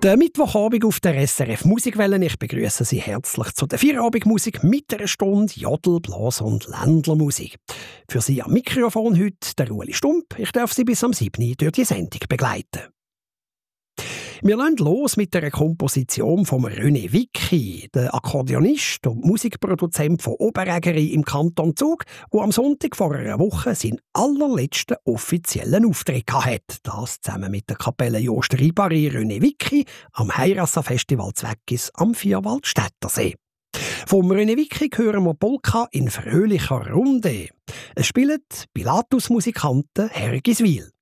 Der Mittwochabend auf der SRF Musikwelle. Ich begrüße Sie herzlich zu der Feierabendmusik mit einer Stunde Jodel, Blas- und Ländlermusik. Für Sie am Mikrofon heute der Ueli Stump. Ich darf Sie bis am 7. durch die Sendung begleiten. Wir legen los mit einer Komposition von René Wicki, der Akkordeonist und Musikproduzent von Oberägeri im Kanton Zug, der am Sonntag vor einer Woche seinen allerletzten offiziellen Auftritt hatte. Das zusammen mit der Kapelle Jost Ribari René Wicki am Heirassa-Festival Zweckis am Vierwaldstättersee. Vom René Wicki hören wir Polka in fröhlicher Runde. Es spielen Pilatus-Musikanten Hergiswil.